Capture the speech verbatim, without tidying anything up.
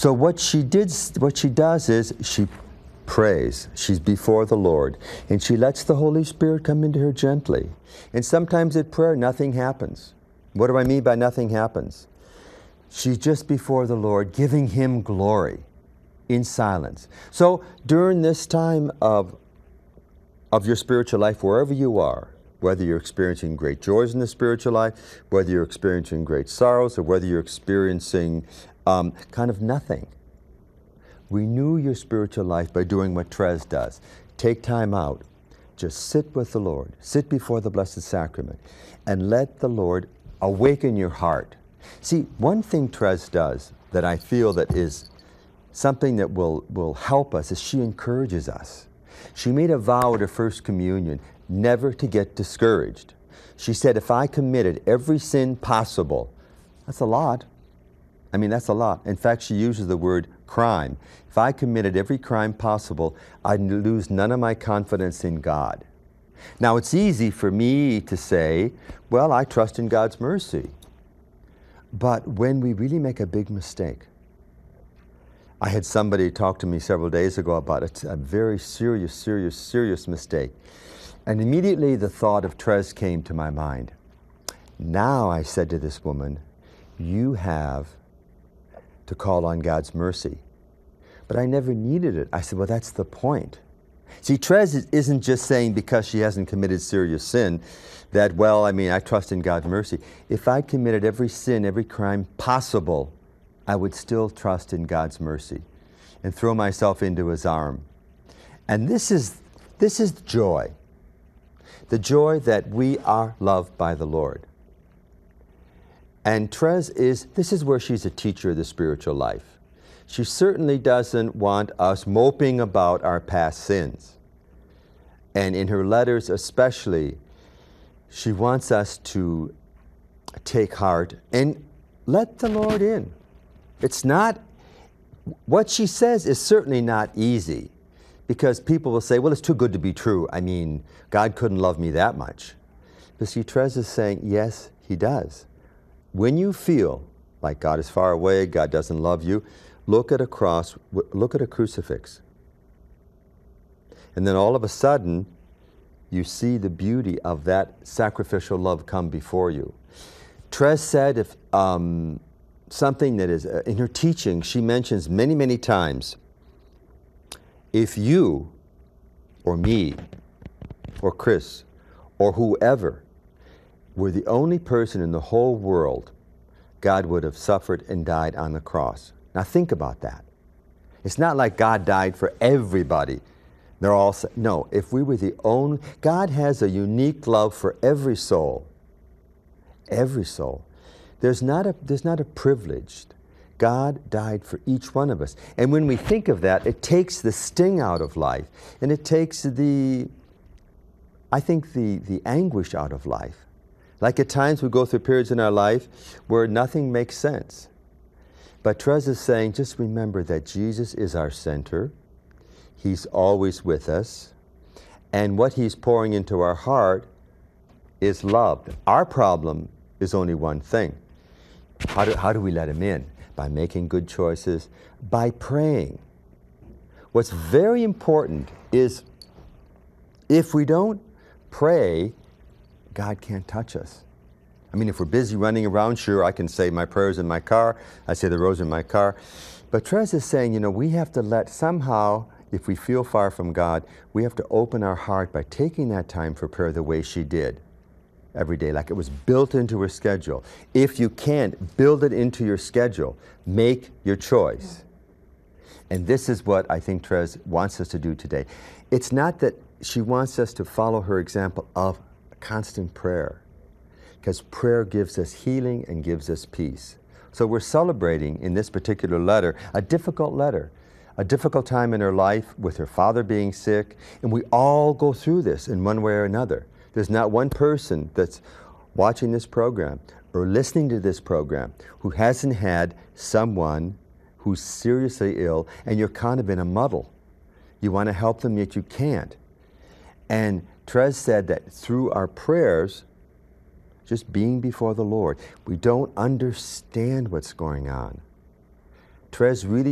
So what she did, what she does is she prays. She's before the Lord, and she lets the Holy Spirit come into her gently. And sometimes at prayer, nothing happens. What do I mean by nothing happens? She's just before the Lord, giving Him glory in silence. So during this time of, of your spiritual life, wherever you are, whether you're experiencing great joys in the spiritual life, whether you're experiencing great sorrows, or whether you're experiencing um, kind of nothing, renew your spiritual life by doing what Therese does. Take time out. Just sit with the Lord. Sit before the Blessed Sacrament and let the Lord awaken your heart. See, one thing Therese does that I feel that is something that will, will help us is she encourages us. She made a vow at her First Communion never to get discouraged. She said, if I committed every sin possible, that's a lot. I mean, that's a lot. In fact, she uses the word crime. If I committed every crime possible, I'd lose none of my confidence in God. Now, it's easy for me to say, well, I trust in God's mercy. But when we really make a big mistake, I had somebody talk to me several days ago about a, a very serious, serious, serious mistake. And immediately the thought of Therese came to my mind. Now, I said to this woman, you have to call on God's mercy. But I never needed it. I said, well, that's the point. See, Therese isn't just saying because she hasn't committed serious sin that, well, I mean, I trust in God's mercy. If I committed every sin, every crime possible, I would still trust in God's mercy and throw myself into His arm. And this is, this is joy. The joy that we are loved by the Lord. And Therese is, this is where she's a teacher of the spiritual life. She certainly doesn't want us moping about our past sins. And in her letters especially, she wants us to take heart and let the Lord in. It's not, what she says is certainly not easy, because people will say, well, it's too good to be true. I mean, God couldn't love me that much. But see, Therese is saying, yes, He does. When you feel like God is far away, God doesn't love you, look at a cross, look at a crucifix. And then all of a sudden, you see the beauty of that sacrificial love come before you. Therese said, if um, something that is, uh, in her teaching, she mentions many, many times, if you, or me, or Chris, or whoever, were the only person in the whole world, God would have suffered and died on the cross. Now think about that. It's not like God died for everybody. They're all, no, if we were the only, God has a unique love for every soul. Every soul. There's not a, there's not a privileged. God died for each one of us. And when we think of that, it takes the sting out of life. And it takes the, I think, the, the anguish out of life. Like at times we go through periods in our life where nothing makes sense. But Therese is saying, just remember that Jesus is our center. He's always with us. And what He's pouring into our heart is love. Our problem is only one thing. How do, how do we let Him in? By making good choices, by praying. What's very important is if we don't pray, God can't touch us. I mean, if we're busy running around, sure, I can say my prayers in my car. I say the rosary in my car. But Therese is saying, you know, we have to let somehow, if we feel far from God, we have to open our heart by taking that time for prayer the way she did every day, like it was built into her schedule. If you can't build it into your schedule, make your choice. And this is what I think Therese wants us to do today. It's not that she wants us to follow her example of constant prayer, because prayer gives us healing and gives us peace. So we're celebrating in this particular letter a difficult letter, a difficult time in her life with her father being sick, and we all go through this in one way or another. There's not one person that's watching this program or listening to this program who hasn't had someone who's seriously ill, and you're kind of in a muddle. You want to help them, yet you can't. And Therese said that through our prayers, just being before the Lord, we don't understand what's going on. Therese really